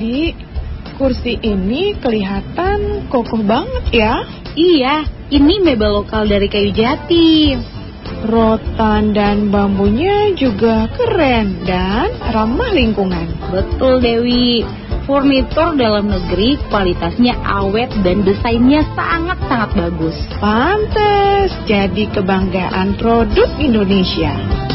Dik, kursi ini kelihatan kokoh banget ya. Iya, ini mebel lokal dari kayu jati. Rotan dan bambunya juga keren dan ramah lingkungan. Betul Dewi, furnitur dalam negeri kualitasnya awet dan desainnya sangat-sangat bagus. Pantes jadi kebanggaan produk Indonesia.